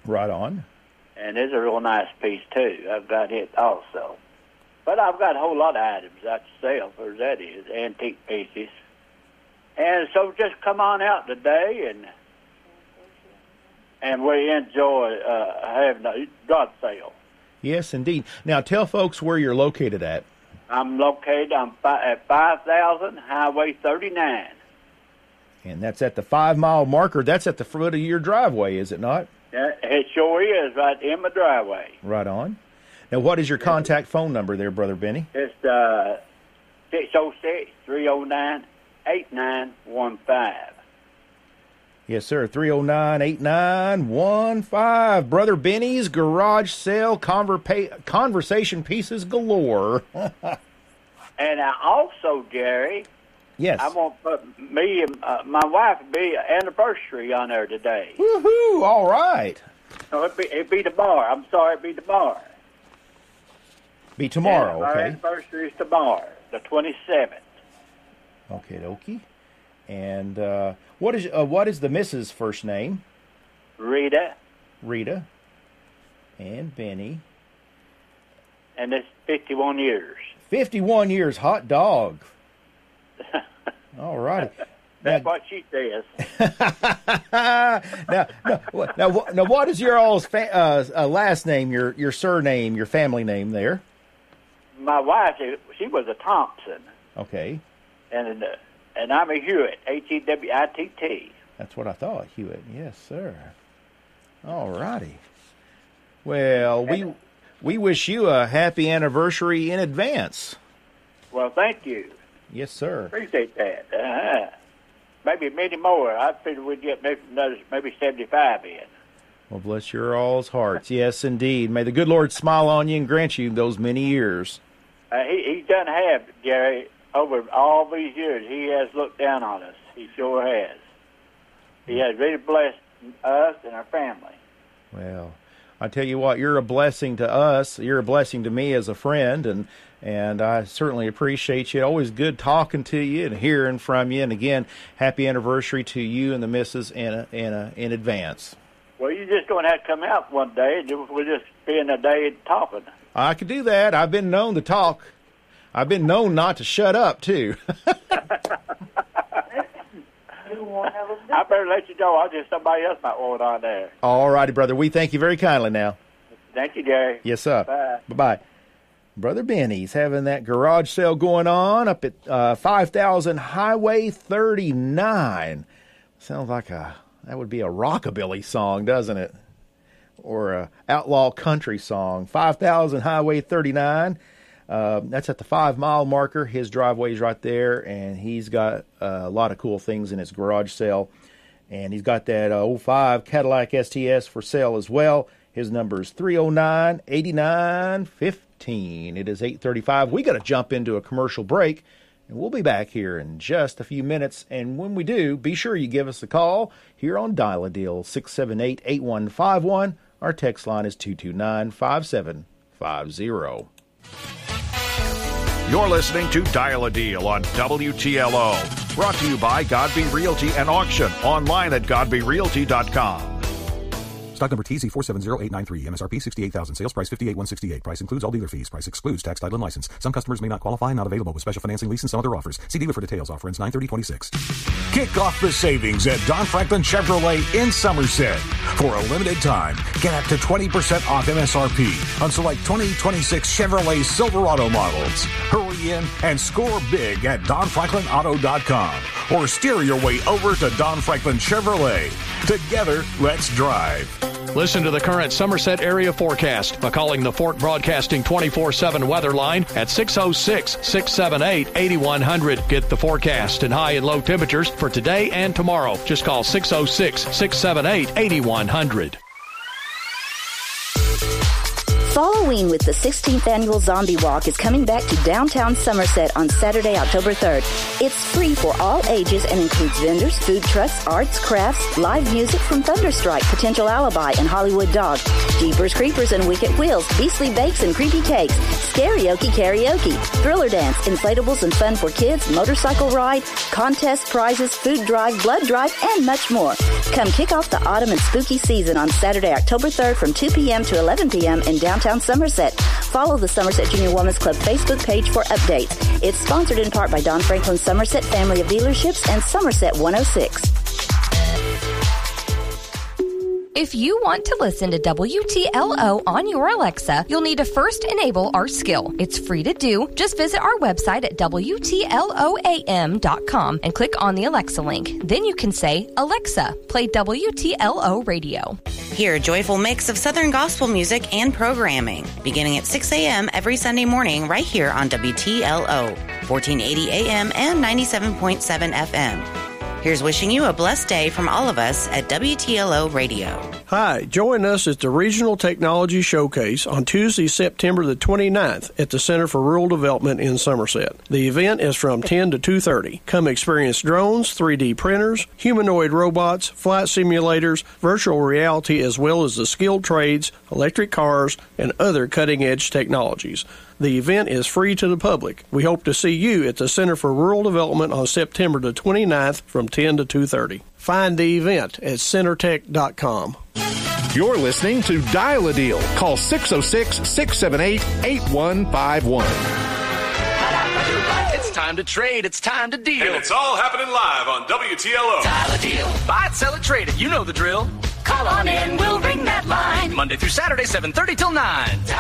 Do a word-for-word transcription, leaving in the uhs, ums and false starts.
Right on. And it's a real nice piece, too. I've got it also. But I've got a whole lot of items I sell, for that is, antique pieces. And so just come on out today, and and we enjoy uh, having a garage sale. Yes, indeed. Now, tell folks where you're located at. I'm located on fi- at five thousand Highway thirty-nine. And that's at the five-mile marker. That's at the foot of your driveway, is it not? Yeah, it sure is, right in my driveway. Right on. Now, what is your contact phone number there, Brother Benny? It's uh, six oh six, three oh nine, eight nine one five. Yes, sir, three oh nine, eight nine one five. Brother Benny's Garage Sale converpa- Conversation Pieces galore. And I also, Jerry, yes, I'm going to put me and uh, my wife be anniversary on there today. Woohoo! All right. No, it'd be, it'd be tomorrow. I'm sorry, it'd be tomorrow. Be tomorrow, yeah, okay. Our anniversary is tomorrow, the twenty-seventh. Okay, dokie. And uh, what is uh, what is the missus' first name? Rita. Rita. And Benny. And it's fifty-one years. fifty-one years, hot dog. All righty. That's now, what she says. now, now, now, now, what is your all's fa- uh, uh, last name, your your surname, your family name there? My wife, she was a Thompson. Okay. And uh, and I'm a Hewitt, H E W I T T. That's what I thought, Hewitt. Yes, sir. All righty. Well, we we wish you a happy anniversary in advance. Well, thank you. Yes, sir. Appreciate that. Uh-huh. Maybe many more. I figured we'd get maybe another, maybe seventy-five in. Well, bless your all's hearts. Yes, indeed. May the good Lord smile on you and grant you those many years. Uh, he, he's done have, Gary, over all these years. He has looked down on us. He sure has. He has really blessed us and our family. Well, I tell you what, you're a blessing to us. You're a blessing to me as a friend, and and I certainly appreciate you. Always good talking to you and hearing from you. And again, happy anniversary to you and the missus in a, in a, in advance. Well, you're just going to have to come out one day, and we'll just spend a day talking. I could do that. I've been known to talk. I've been known not to shut up, too. I better let you go. I'll just somebody else might want on there. All righty, brother. We thank you very kindly now. Thank you, Gary. Yes, sir. Bye. Bye-bye. Brother Benny's having that garage sale going on up at uh, five thousand Highway thirty-nine. Sounds like a that would be a rockabilly song, doesn't it? Or a outlaw country song. five thousand Highway thirty-nine. Uh, that's at the five-mile marker. His driveway's right there, and he's got uh, a lot of cool things in his garage sale. And he's got that uh, oh five Cadillac S T S for sale as well. His number is three oh nine, eight nine one five. It is eight thirty-five. We got to jump into a commercial break, and we'll be back here in just a few minutes. And when we do, be sure you give us a call here on Dial-A-Deal, six seven eight, eight one five one. Our text line is two two nine, five seven five zero. You're listening to Dial-A-Deal on W T L O. Brought to you by Godby Realty and Auction. Online at godby realty dot com. Stock number T Z four seven zero eight nine three. M S R P sixty-eight thousand. Sales price fifty-eight thousand one hundred sixty-eight. Price includes all dealer fees. Price excludes tax, title, and license. Some customers may not qualify. Not available with special financing, lease, and some other offers. See dealer for details. Offer ends nine thirty twenty-six. Kick off the savings at Don Franklin Chevrolet in Somerset. For a limited time, get up to twenty percent off M S R P on select twenty twenty-six Chevrolet Silverado models. Hurry in and score big at don franklin auto dot com or steer your way over to Don Franklin Chevrolet. Together, let's drive. Listen to the current Somerset area forecast by calling the Fort Broadcasting twenty-four seven weather line at six oh six, six seven eight, eight one hundred. Get the forecast and high and low temperatures for today and tomorrow. Just call six oh six, six seven eight, eight one hundred. Halloween with the sixteenth Annual Zombie Walk is coming back to downtown Somerset on Saturday, October third. It's free for all ages and includes vendors, food trucks, arts, crafts, live music from Thunderstrike, Potential Alibi, and Hollywood Dog, Jeepers Creepers and Wicked Wheels, Beastly Bakes and Creepy Cakes, Scarioke Karaoke, Thriller Dance, inflatables and fun for kids, motorcycle ride, contest prizes, food drive, blood drive, and much more. Come kick off the autumn and spooky season on Saturday, October third from two p.m. to eleven p.m. in downtown Somerset. Follow the Somerset Junior Women's Club Facebook page for updates. It's sponsored in part by Don Franklin Somerset Family of Dealerships and Somerset one oh six. If you want to listen to W T L O on your Alexa, you'll need to first enable our skill. It's free to do. Just visit our website at W T L O A M dot com and click on the Alexa link. Then you can say, Alexa, play W T L O radio. Hear a joyful mix of Southern gospel music and programming, beginning at six a.m. every Sunday morning right here on W T L O, fourteen eighty A M and ninety-seven point seven F M. Here's wishing you a blessed day from all of us at W T L O Radio. Hi, join us at the Regional Technology Showcase on Tuesday, September the twenty-ninth at the Center for Rural Development in Somerset. The event is from ten to two thirty. Come experience drones, three D printers, humanoid robots, flight simulators, virtual reality, as well as the skilled trades, electric cars, and other cutting-edge technologies. The event is free to the public. We hope to see you at the Center for Rural Development on September the twenty-ninth from ten to two thirty. Find the event at centertech dot com. You're listening to Dial a Deal. Call six oh six, six seven eight, eight one five one. It's time to trade. It's time to deal. And it's all happening live on W T L O. Dial a deal. Buy it, sell it, trade it. You know the drill. Call on in. We'll ring that line. Monday through Saturday, seven thirty till nine.